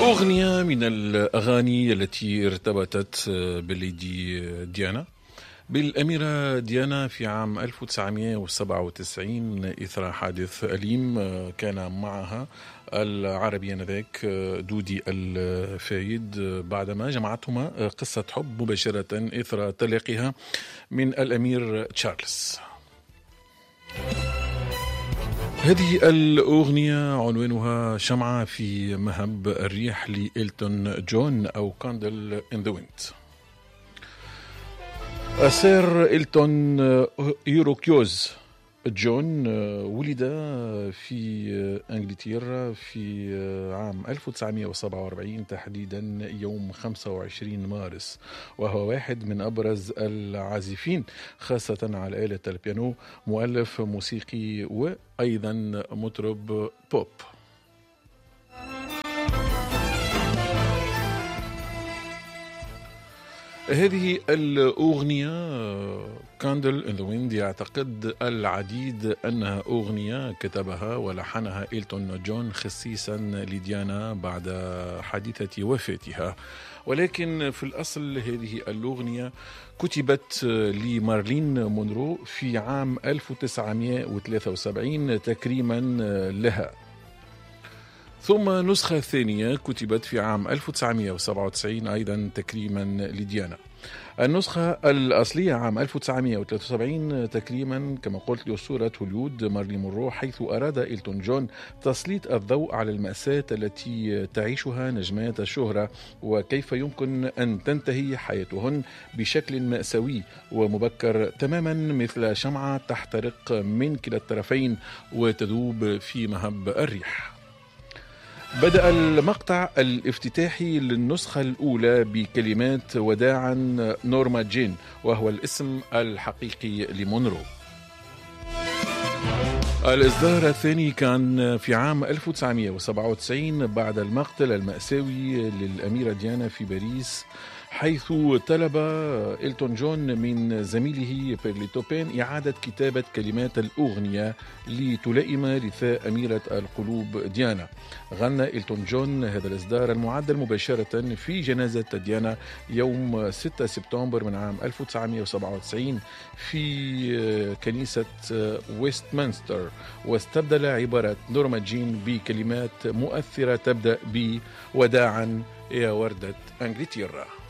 أغنية من الأغاني التي ارتبطت بالليدي ديانا بالأميرة ديانا في عام 1997 إثر حادث أليم كان معها العربي آنذاك دودي الفايد بعدما جمعتهما قصة حب مباشرة إثر تلاقيها من الأمير تشارلز. هذه الأغنية عنوانها شمعة في مهب الريح لإلتون جون أو كاندل إن ذا ويند. السير إلتون يوروكيوز جون ولد في إنجلترا في عام 1947 تحديدا يوم 25 مارس، وهو واحد من أبرز العازفين خاصة على آلة البيانو، مؤلف موسيقي وأيضا مطرب بوب. هذه الأغنية كاندل إن ذا ويند يعتقد العديد أنها أغنية كتبها ولحنها إلتون جون خصيصا لديانا بعد حادثة وفاتها، ولكن في الأصل هذه الأغنية كتبت لمارلين مونرو في عام 1973 تكريما لها، ثم نسخة ثانية كتبت في عام 1997 أيضا تكريما لديانا. النسخة الأصلية عام 1973 تكريما كما قلت لأسطورة هوليوود مارلين مونرو، حيث أراد إلتون جون تسليط الضوء على المأساة التي تعيشها نجمات الشهرة وكيف يمكن أن تنتهي حياتهن بشكل مأساوي ومبكر تماما مثل شمعة تحترق من كلا الطرفين وتذوب في مهب الريح. بدأ المقطع الافتتاحي للنسخة الأولى بكلمات وداعا نورما جين، وهو الاسم الحقيقي لمونرو. الإصدار الثاني كان في عام 1997 بعد المقتل المأساوي للأميرة ديانا في باريس، حيث طلب إلتون جون من زميله بيرلي توبين إعادة كتابة كلمات الأغنية لتلائم رثاء أميرة القلوب ديانا. غنى إلتون جون هذا الإصدار المعدل مباشرة في جنازة ديانا يوم 6 سبتمبر من عام 1997 في كنيسة ويستمنستر، واستبدل عبارة نورما جين بكلمات مؤثرة تبدأ بوداعا يا وردة إنجلترا.